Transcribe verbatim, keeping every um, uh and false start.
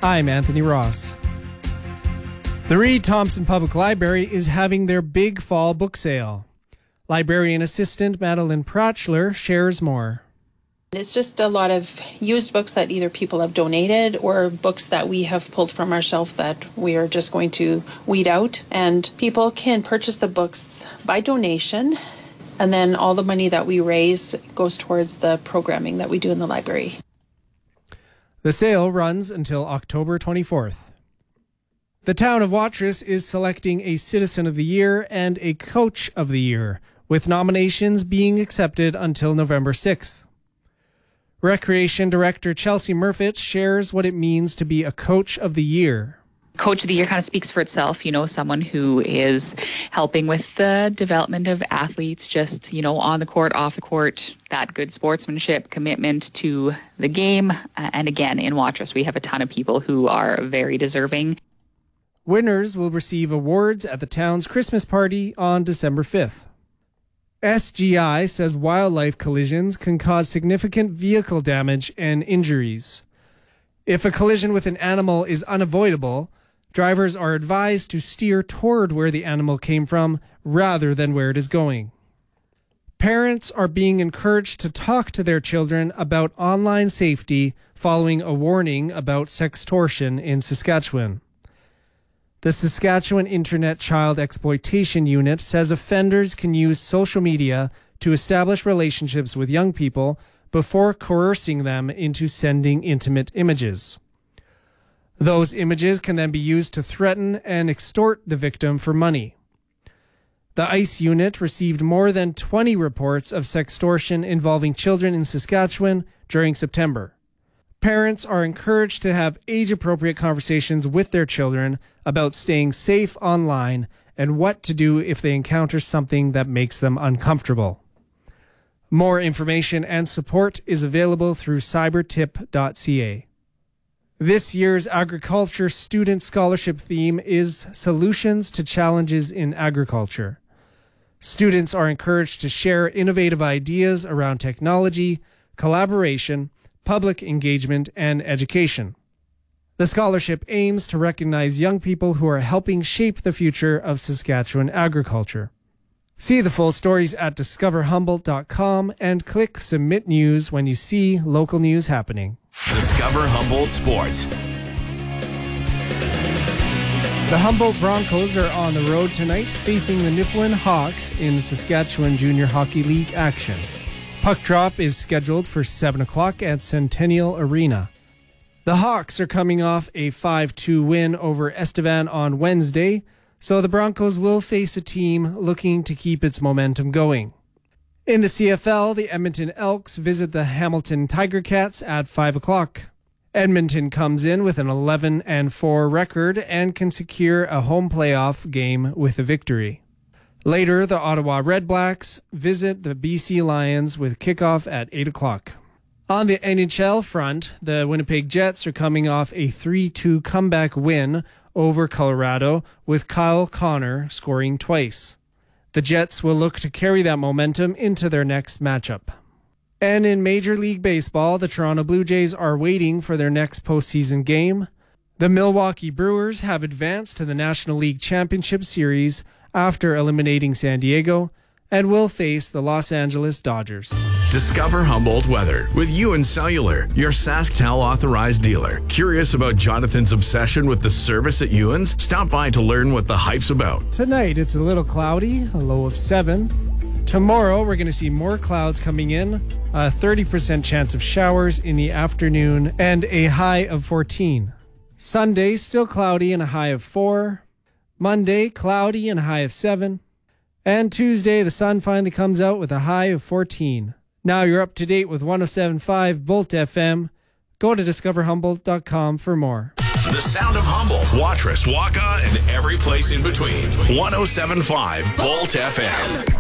I'm Anthony Ross. The Reed Thompson Public Library is having their big fall book sale. Librarian assistant Madeline Pratchler shares more. It's just a lot of used books that either people have donated or books that we have pulled from our shelf that we are just going to weed out. And people can purchase the books by donation, and then all the money that we raise goes towards the programming that we do in the library. The sale runs until October twenty-fourth. The town of Watrous is selecting a Citizen of the Year and a Coach of the Year, with nominations being accepted until November sixth. Recreation Director Chelsea Murfitt shares what it means to be a Coach of the Year. Coach of the Year kind of speaks for itself, you know, someone who is helping with the development of athletes, just, you know, on the court, off the court, that good sportsmanship, commitment to the game. Uh, and again, in Watrous, we have a ton of people who are very deserving. Winners will receive awards at the town's Christmas party on December fifth. S G I says wildlife collisions can cause significant vehicle damage and injuries. If a collision with an animal is unavoidable, drivers are advised to steer toward where the animal came from rather than where it is going. Parents are being encouraged to talk to their children about online safety following a warning about sextortion in Saskatchewan. The Saskatchewan Internet Child Exploitation Unit says offenders can use social media to establish relationships with young people before coercing them into sending intimate images. Those images can then be used to threaten and extort the victim for money. The ICE unit received more than twenty reports of sextortion involving children in Saskatchewan during September. Parents are encouraged to have age-appropriate conversations with their children about staying safe online and what to do if they encounter something that makes them uncomfortable. More information and support is available through cybertip dot c a. This year's Agriculture Student Scholarship theme is Solutions to Challenges in Agriculture. Students are encouraged to share innovative ideas around technology, collaboration, public engagement, and education. The scholarship aims to recognize young people who are helping shape the future of Saskatchewan agriculture. See the full stories at discover humboldt dot com and click Submit News when you see local news happening. Discover Humboldt Sports. The Humboldt Broncos are on the road tonight facing the Nipawin Hawks in the Saskatchewan Junior Hockey League action. Puck drop is scheduled for seven o'clock at Centennial Arena. The Hawks are coming off a five two win over Estevan on Wednesday, so the Broncos will face a team looking to keep its momentum going. In the C F L, the Edmonton Elks visit the Hamilton Tiger Cats at five o'clock. Edmonton comes in with an eleven and four record and can secure a home playoff game with a victory. Later, the Ottawa Redblacks visit the B C Lions with kickoff at eight o'clock. On the N H L front, the Winnipeg Jets are coming off a three two comeback win over Colorado, with Kyle Connor scoring twice. The Jets will look to carry that momentum into their next matchup. And in Major League Baseball, the Toronto Blue Jays are waiting for their next postseason game. The Milwaukee Brewers have advanced to the National League Championship Series after eliminating San Diego, and will face the Los Angeles Dodgers. Discover Humboldt weather with Ewan Cellular, your SaskTel authorized dealer. Curious about Jonathan's obsession with the service at Ewan's? Stop by to learn what the hype's about. Tonight, it's a little cloudy, a low of seven. Tomorrow, we're going to see more clouds coming in, a thirty percent chance of showers in the afternoon, and a high of fourteen. Sunday, still cloudy and a high of four. Monday, cloudy and a high of seven. And Tuesday, the sun finally comes out with a high of fourteen. Now you're up to date with one oh seven point five Bolt F M. Go to discover humboldt dot com for more. The sound of Humboldt, Watrous, Waka, and every place in between. one oh seven point five Bolt F M.